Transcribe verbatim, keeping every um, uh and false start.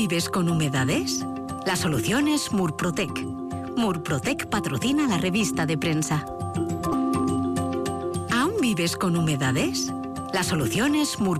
vives con humedades? La solución es Murprotec. Murprotec patrocina la revista de prensa. ¿Aún vives con humedades? La solución es Murprotec.